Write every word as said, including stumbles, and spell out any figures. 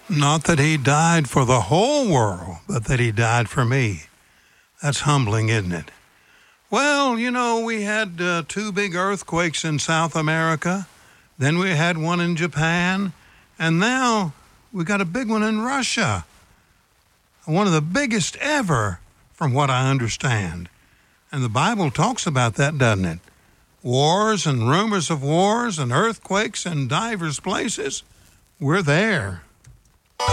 Not that he died for the whole world, but that he died for me. That's humbling, isn't it? Well, you know, we had uh, two big earthquakes in South America. Then we had one in Japan. And now we got a big one in Russia. One of the biggest ever, from what I understand. And the Bible talks about that, doesn't it? Wars and rumors of wars and earthquakes in divers places. We're there.